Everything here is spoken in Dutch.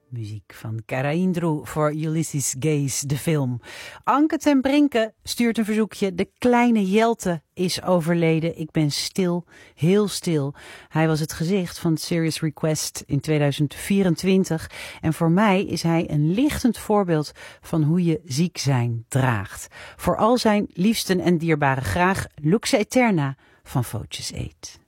Muziek van Karaindru voor Ulysses Gaze, de film. Anke ten Brinke stuurt een verzoekje. De kleine Jelte is overleden. Ik ben stil, heel stil. Hij was het gezicht van Serious Request in 2024. En voor mij is hij een lichtend voorbeeld van hoe je ziek zijn draagt. Voor al zijn liefsten en dierbaren graag Lux Eterna van Voces Eet.